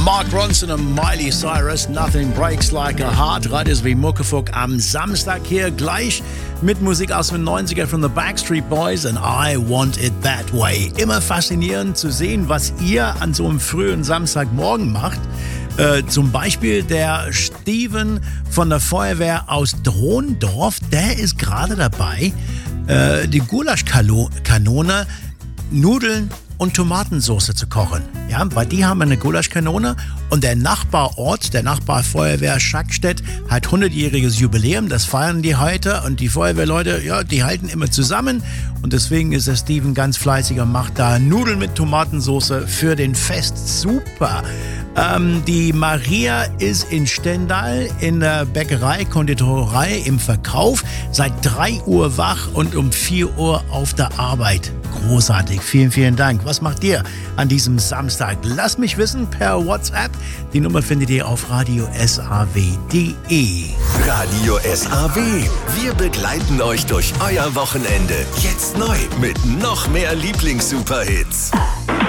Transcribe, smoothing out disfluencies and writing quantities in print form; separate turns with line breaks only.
Mark Ronson und Miley Cyrus, Nothing Breaks Like a Heart. Radio wie Muckefuck am Samstag hier gleich mit Musik aus den 90er von The Backstreet Boys und I Want It That Way. Immer faszinierend zu sehen, was ihr an so einem frühen Samstagmorgen macht. Zum Beispiel der Steven von der Feuerwehr aus Drondorf, der ist gerade dabei, die Gulaschkanone, Nudeln und Tomatensauce zu kochen. Ja, weil die haben eine Gulaschkanone und der Nachbarort, der Nachbarfeuerwehr Schackstedt hat 100-jähriges Jubiläum, das feiern die heute und die Feuerwehrleute, ja, die halten immer zusammen und deswegen ist der Steven ganz fleißig und macht da Nudeln mit Tomatensauce für den Fest. Super! Die Maria ist in Stendal in der Bäckerei, Konditorei im Verkauf, seit 3 Uhr wach und um 4 Uhr auf der Arbeit. Großartig, vielen, vielen Dank. Was macht ihr an diesem Samstag? Lasst mich wissen per WhatsApp. Die Nummer findet ihr auf radiosaw.de.
Radio SAW. Wir begleiten euch durch euer Wochenende. Jetzt neu mit noch mehr Lieblings-Superhits.